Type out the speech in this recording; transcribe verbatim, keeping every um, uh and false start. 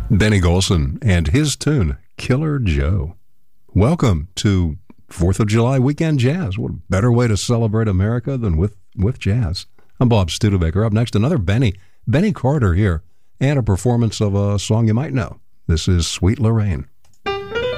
Benny Golson and his tune, Killer Joe. Welcome to fourth of July Weekend Jazz. What a better way to celebrate America than with, with jazz. I'm Bob Studebaker. Up next, another Benny, Benny Carter here, and a performance of a song you might know. This is Sweet Lorraine.